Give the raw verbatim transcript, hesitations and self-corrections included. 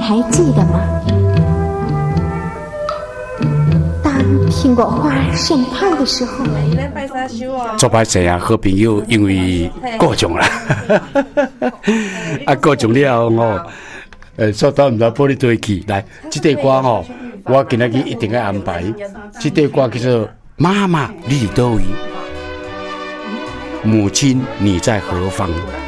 还记得吗？当苹果花盛开的时候， 做歹势啊，好朋友因为过奖啦，啊过奖了哦，呃，所以唔知玻璃对去来，这首歌吼，我今日一定要安排。这首歌叫做《妈妈你在哪里》，母亲你在何方？